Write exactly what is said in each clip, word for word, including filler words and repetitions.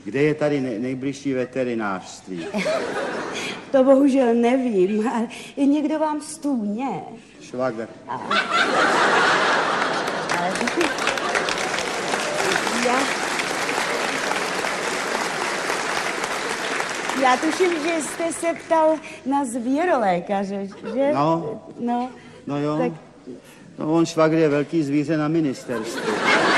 Kde je tady nej, nejbližší veterinářství? To bohužel nevím, ale je někdo vám stůně. Švagr. A... Ale... Já... Já tuším, že jste se ptal na zvěrolékaře, že? No. No. No jo. Tak... No on švagr je velký zvíře na ministerstvu.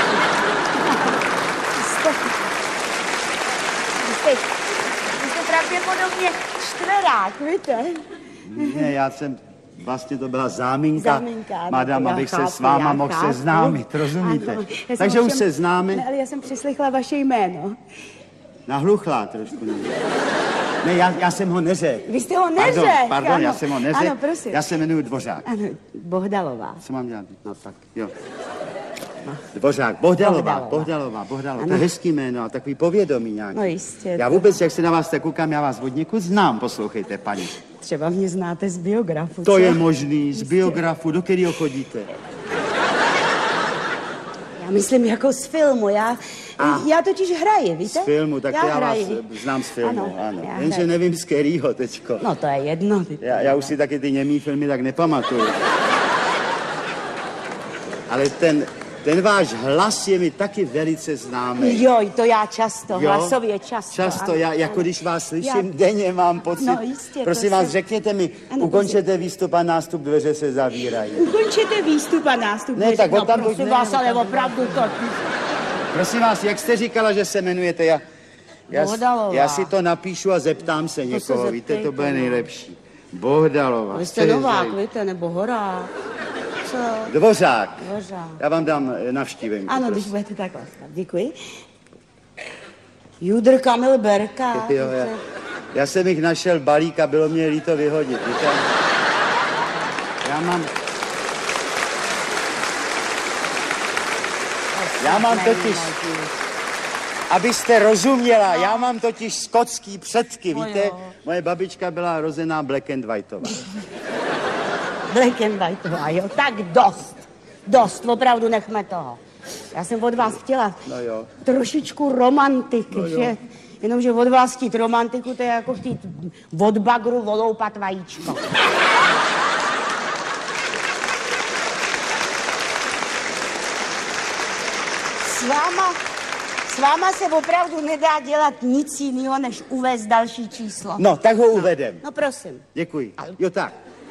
Jste... Jste... Jste pravděpodobně čtverák, víte? Ne, já jsem... Vlastně to byla záminka, Záminka madam, abych chápu, se s váma mohl chápu. seznámit, rozumíte? Ano, Takže už ovšem, se známe. Ne, ale já jsem přislechla vaše jméno. Nahluchlá trošku. Ne, ne já, já jsem ho neřekl. Vy jste ho neřekl. Pardon, pardon ano. já jsem ho neřekl. Ano, prosím. Já se jmenuji Dvořák. Ano, Bohdalová. Co mám dělat? No tak, jo. No. Dvořák, Bohdalová, Bohdalová, Bohdalová, Bohdalová. Ano. To je hezký jméno a takový povědomí nějaký. No jistě. Já vůbec, jak se na vás tak koukám, já vás od někud znám, poslouchejte, paní. Třeba mě znáte z biografu, To co? je možný, z biografu, do kterého chodíte? Já myslím jako z filmu, já, A. já totiž hraji, víte? Z filmu, tak já to já vás hraji. znám z filmu, Ano, ano. já Jenže hraji. nevím z kterýho teďko. No to je jedno. Ty Já, já už si taky ty němý filmy tak nepamatuju. Ale ten, ten váš hlas je mi taky velice známý. Joj, to já často, Jo? hlasově často. Často, ano, já, jako ano. když vás slyším Já- denně, mám pocit. No, jistě, Prosím to vás, se- řekněte mi, Ano, ukončete výstup a nástup, dveře se zavírají. Ukončete výstup a nástup. Ne, tak no, odtamtud prosím ne, vás, ale odtamtud opravdu to... Prosím vás, jak jste říkala, že se jmenujete? Já, já, Bohdalová. já si to napíšu a zeptám se někoho, se víte, to zeptejte, bude no. nejlepší. Bohdalová. Vy to jste je novák, zajímavé. víte, nebo horák. Co? Dvořák. Dvořák. Já vám dám eh, navštívenku. Ano, prosím. když budete tak laskav. Děkuji. Judr Kamil Berka. Jo, já, já jsem jich našel balík a bylo mě líto vyhodit, víte? Já mám... Já mám totiž, abyste rozuměla, já mám totiž skotský předky, No víte? jo. Moje babička byla rozená black and whiteová. Black and whiteová, jo. Tak dost. Dost, opravdu nechme toho. Já jsem od vás chtěla No jo. trošičku romantiky, No jo. že? Jenomže od vás chtít romantiku, to je jako chtít od bagru voloupat vajíčko. S váma, s váma se opravdu nedá dělat nic jiného, než uvést další číslo. No, tak ho uvedem. No prosím. Děkuji. Jo tak.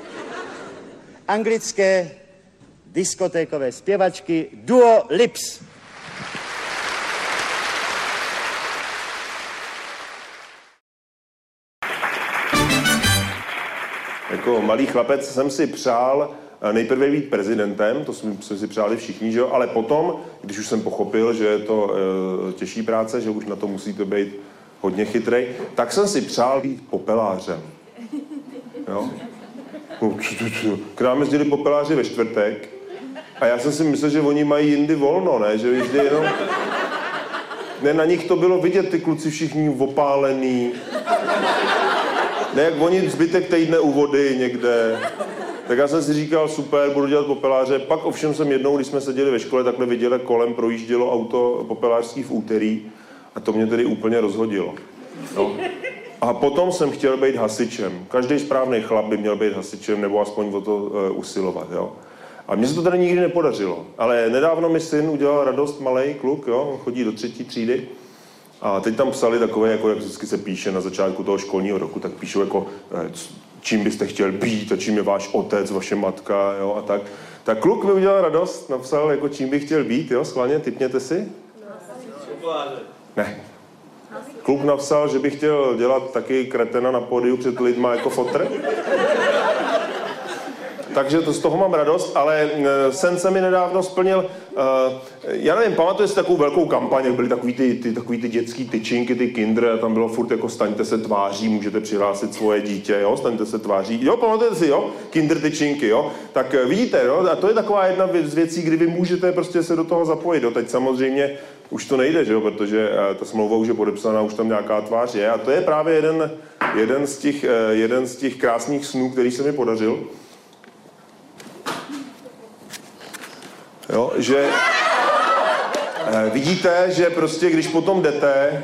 Anglické diskotékové zpěvačky Duo Lips. Jako malý chlapec jsem si přál nejprve být prezidentem, to jsme, jsme si přáli všichni, že jo? Ale potom, když už jsem pochopil, že je to e, těžší práce, že už na to musíte být hodně chytrej, tak jsem si přál být popelářem. Jo? K nám jezdili popeláři ve čtvrtek a já jsem si myslel, že oni mají jindy volno, ne? Že vždy jenom... Ne, na nich to bylo vidět, ty kluci všichni opálený. Ne, jak oni zbytek týdne u vody někde. Tak já jsem si říkal, super, budu dělat popeláře. Pak ovšem jsem jednou, když jsme seděli ve škole, takhle viděl, jak kolem projíždělo auto popelářský v úterý a to mě tedy úplně rozhodilo. No. A potom jsem chtěl být hasičem. Každý správný chlap by měl být hasičem nebo aspoň o to uh, usilovat, jo. A mně se to tady nikdy nepodařilo. Ale nedávno mi syn udělal radost, malej kluk, jo, on chodí do třetí třídy. A teď tam psali takové, jako jak vždycky se píše na začátku toho školního roku, tak píšou jako, čím byste chtěl být a čím je váš otec, vaše matka, jo, a tak. Tak kluk mi udělal radost, napsal, jako čím by chtěl být, jo, schválně, tipněte si. Ne. Kluk napsal, že by chtěl dělat taky kretena na pódiu před lidma jako fotr. Takže to, z toho mám radost, ale sen se mi nedávno splnil, uh, já nevím, pamatuju si takovou velkou kampaň, jak byly takový ty, ty, takový ty dětský tyčinky, ty kinder, a tam bylo furt jako staňte se tváří, můžete přihlásit svoje dítě, jo, staňte se tváří, jo, pamatujete si, jo, kinder tyčinky, jo, tak vidíte, jo, a to je taková jedna z věcí, kdy vy můžete prostě se do toho zapojit, jo, teď samozřejmě už to nejde, že jo, protože uh, ta smlouva už je podepsaná, už tam nějaká tvář je, a to je právě jeden, jeden, z, těch, uh, jeden z těch krásných snů, který se mi podařil. Jo, že eh, vidíte, že prostě když potom jdete